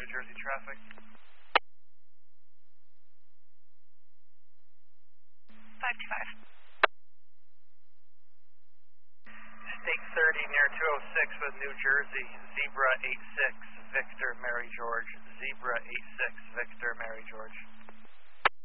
New Jersey traffic. State 30 near 206 with New Jersey, Zebra 86, Victor, Mary George, Zebra 86, Victor, Mary George.